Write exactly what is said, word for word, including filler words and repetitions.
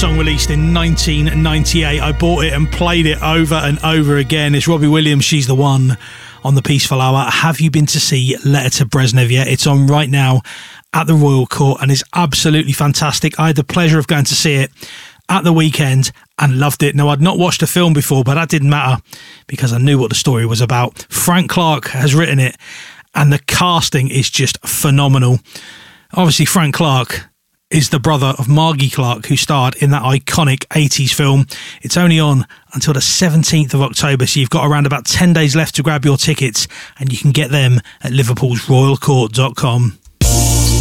song released in nineteen ninety-eight. I bought it and played it over and over again. It's Robbie Williams, She's the One, on the Peaceful Hour. Have you been to see Letter to Brezhnev yet? It's on right now at the Royal Court and is absolutely fantastic. I had the pleasure of going to see it at the weekend and loved it. Now, I'd not watched the film before, but that didn't matter because I knew what the story was about. Frank Clark has written it and the casting is just phenomenal. Obviously, Frank Clark is the brother of Margie Clark, who starred in that iconic eighties film. It's only on until the seventeenth of October, so you've got around about ten days left to grab your tickets, and you can get them at liverpools royal court dot com.